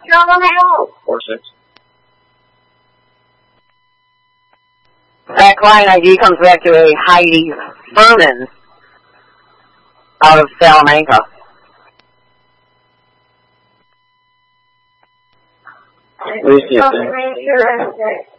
4-6. That client ID comes back to a Heidi Furman out of Salamanca. Let me see if